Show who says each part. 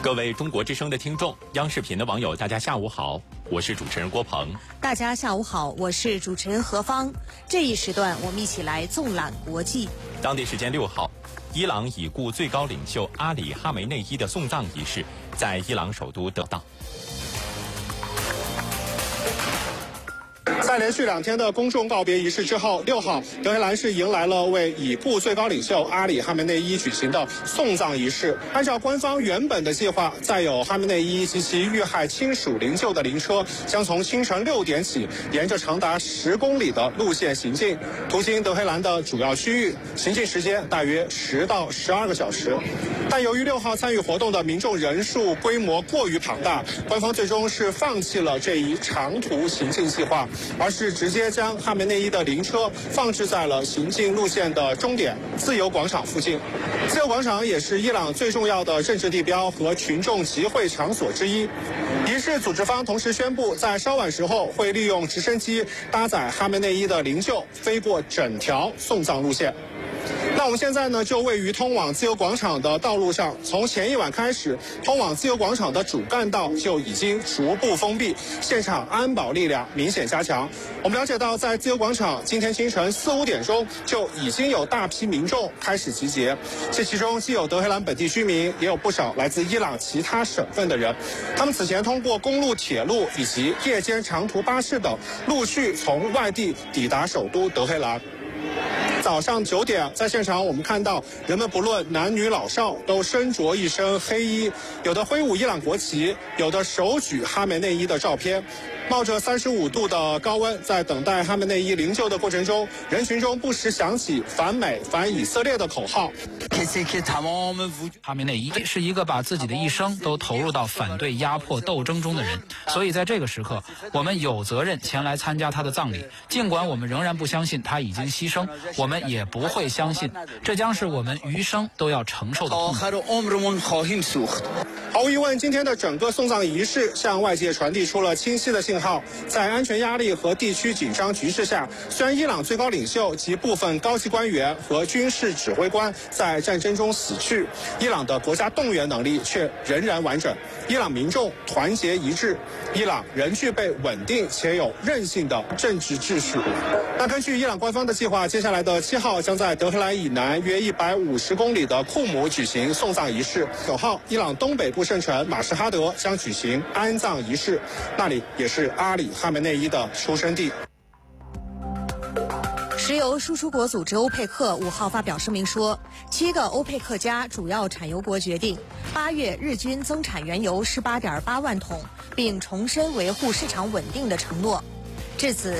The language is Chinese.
Speaker 1: 各位中国之声的听众，央视频的网友，大家下午好，我是主持人郭鹏。
Speaker 2: 大家下午好，我是主持人何芳。这一时段，我们一起来纵览国际。
Speaker 1: 当地时间6号，伊朗已故最高领袖阿里·哈梅内伊的送葬仪式在伊朗首都德道。
Speaker 3: 在连续2天的公众告别仪式之后，6号，德黑兰市迎来了为已故最高领袖阿里·哈梅内伊举行的送葬仪式。按照官方原本的计划，载有哈梅内伊及其遇害亲属灵柩的灵车将从清晨6点起，沿着长达10公里的路线行进，途经德黑兰的主要区域，行进时间大约10到12个小时。但由于6号参与活动的民众人数规模过于庞大，官方最终是放弃了这一长途行进计划，而是直接将哈梅内伊的灵车放置在了行进路线的终点自由广场附近。自由广场也是伊朗最重要的政治地标和群众集会场所之一。仪式组织方同时宣布，在稍晚时候会利用直升机搭载哈梅内伊的灵柩飞过整条送葬路线。那我们现在呢，就位于通往自由广场的道路上。从前一晚开始，通往自由广场的主干道就已经逐步封闭，现场安保力量明显加强。我们了解到，在自由广场今天清晨4、5点钟就已经有大批民众开始集结，这其中既有德黑兰本地居民，也有不少来自伊朗其他省份的人。他们此前通过公路、铁路以及夜间长途巴士等，陆续从外地抵达首都德黑兰。早上9点，在现场我们看到人们不论男女老少都身着一身黑衣，有的挥舞伊朗国旗，有的手举哈梅内伊的照片。冒着35度的高温，在等待哈梅内伊灵柩的过程中，人群中不时响起反美、反以色列的口号。
Speaker 4: 哈梅内伊是一个把自己的一生都投入到反对压迫斗争中的人，所以在这个时刻，我们有责任前来参加他的葬礼。尽管我们仍然不相信他已经牺牲，我们也不会相信，这将是我们余生都要承受的痛苦。
Speaker 3: 毫无疑问，今天的整个送葬仪式向外界传递出了清晰的信号。在安全压力和地区紧张局势下，虽然伊朗最高领袖及部分高级官员和军事指挥官在战争中死去，伊朗的国家动员能力却仍然完整。伊朗民众团结一致，伊朗仍具备稳定且有韧性的政治秩序。那根据伊朗官方的计划，接下来的7号将在德黑兰以南约150公里的库姆举行送葬仪式。9号，伊朗东北部圣城马什哈德将举行安葬仪式，那里也是阿里·哈梅内伊的出生地。
Speaker 2: 石油输出国组织欧佩克5号发表声明说，7个欧佩克加主要产油国决定8月日均增产原油18.8万桶，并重申维护市场稳定的承诺。至此